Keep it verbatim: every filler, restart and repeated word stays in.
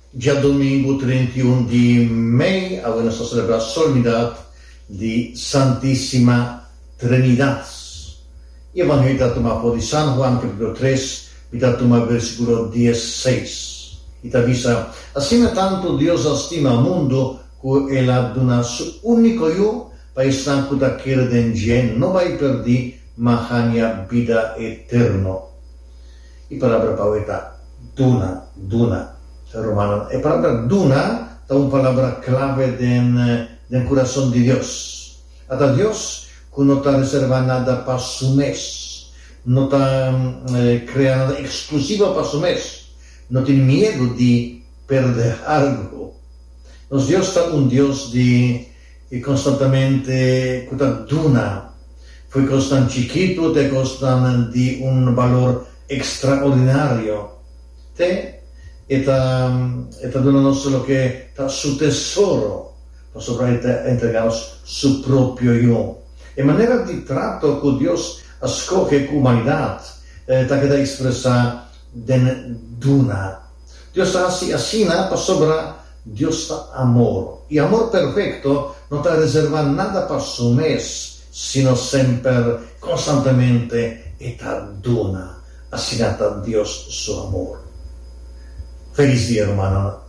Já domingo trinta e um de maio, a nossa celebrar a solenidade de Santíssima Trinidade. Evangelho está tomado por San Juan, capítulo três, está tomado versículo dezesseis. E está vista, assim tanto Deus estima o mundo, que ela dona su único eu, para estar com aquele de gente, não vai perder, mas ganha vida eterna. E a palavra poeta, duna, duna, romana. A palavra duna é uma palavra clave do coração de Deus. Até Deus, que não está reservando nada para su mês, não está eh, criando nada exclusivo para su mês, não tem medo de perder algo. Mas Deus está um Deus de, de constantemente, que está duna, foi constante chiquito, é constante de um valor extraordinario. Te está está dándonos lo que está su tesoro, para sobre entregarnos su propio yo. En manera de trato que Dios escoge con humanidad, está queda expresa den duna. Dios está así, así para sobre Dios está amor. Y amor perfecto no está reservado nada para su mes, sino siempre, constantemente, está duna. Así nata Dios su amor. Feliz día, hermano.